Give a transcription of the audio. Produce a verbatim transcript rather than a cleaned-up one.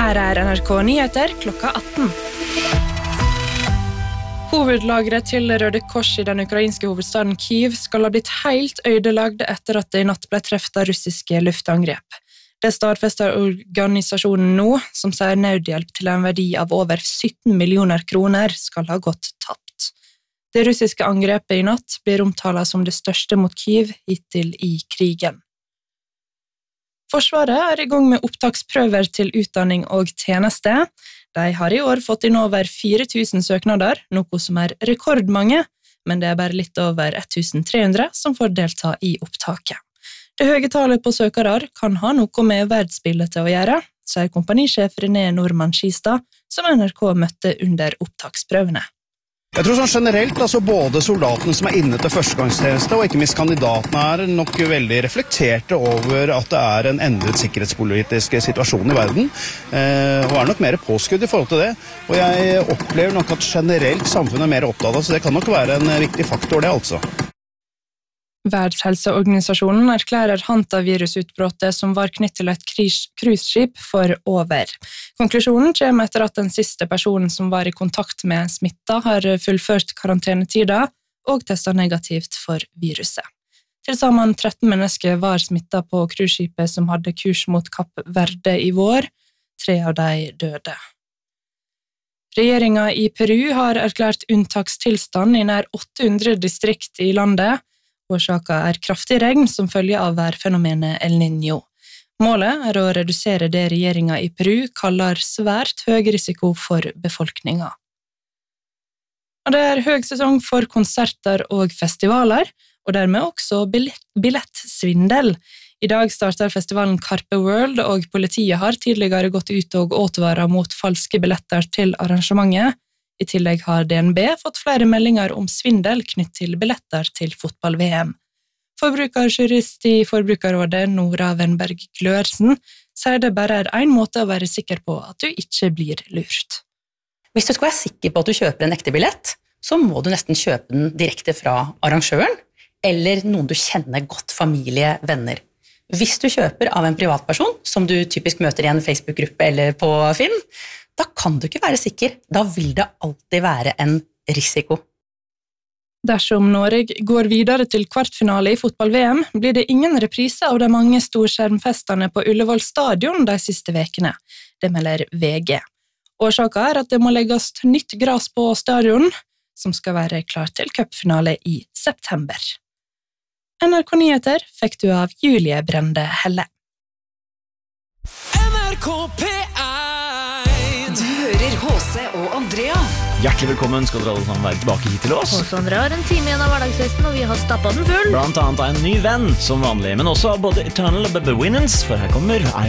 Her er N R K Nyheter klokka atten. Hovedlagret til Røde Kors i den ukrainske hovedstaden Kyiv skal ha blitt helt ødelagt etter at det i natt ble treffet av russiske luftangrep. Det stadfester organisasjonen nå, som sier nødhjelp til en verdi av over sytten millioner kroner skal ha gått tapt. Det russiske angrepet i natt blir omtalt som det største mot Kyiv hittil i krigen. Forsvaret er i gang med opptaksprøver til utdanning og tjeneste. De har i år fått inn over fire tusen søknader, noe som er rekordmange, men det er bare litt over tretten hundre som får delta i opptaket. Det høye tallet på søkere kan ha noe med verdensbildet å gjøre, sier kompanisjef René Normann Skistad, som N R K møtte under opptaksprøvene. Jeg tror sånn generelt, altså både soldatene som er inne til førstegangstjeneste og ikke minst kandidatene er nok veldig reflekterte over at det er en endret sikkerhetspolitisk situasjon i verden, eh, og er nok mer påskudd i forhold til det. Og jeg opplever nok at generelt samfunnet er mer opptatt av, så det kan nok være en viktig faktor det altså. Verdenshelseorganisasjonen erklærer hantavirusutbrottet som var knyttet til et cruiseskip for over. Konklusjonen kommer etter at den siste personen som var i kontakt med smitta har fullført karantenetida og testet negativt for viruset. Til sammen tretten mennesker var smittet på cruiseskipet som hadde kurs mot Kapp Verde i vår. Tre av de døde. Regjeringen i Peru har erklært unntakstilstand i nær åtte hundre distrikt i landet. Årsaken er kraftig regn som følge av værfenomenet El Niño. Målet er å redusere det regjeringen i Peru kaller svært høy risiko for befolkningen. Og det er høy sesong for konserter og festivaler, og dermed også billettsvindel. I dag starter festivalen Carpe World, og politiet har tidligere gått ut og advaret mot falske billetter til arrangementet. I tillegg har D N B fått flere meldinger om svindel knytt til billetter til fotball-V M. Forbrukerjurist i Forbrukerrådet, Nora Wenberg Glørsen, sier det bare er en måte å være sikker på at du ikke blir lurt. Hvis du skal være sikker på at du kjøper en ekte billett, så må du nesten kjøpe den direkte fra arrangøren, eller noen du kjenner godt, familie, venner. Hvis du kjøper av en privatperson, som du typisk møter i en Facebook-gruppe eller på Finn, da kan du ikke være sikker. Da vil det alltid være en risiko. Dersom Norge går videre til kvartfinale i fotball-V M, blir det ingen reprise av de mange storskjermfestene på Ullevål stadion de siste vekene. Det melder V G. Årsaken er at det må legges nytt gras på stadion, som skal være klar til cupfinale i september. N R K Nyheter fikk du av Julie Brende Helle. N R K P ett. Du hører H C og Andrea. Hjertelig velkommen skal dere alle sammen være tilbake hit til oss. Og Andrea har en time igjen av hverdagsfesten, og vi har stappet den full. Blant annet en ny venn, som vanlig, men også både Eternal og Bebe Winans, for her kommer I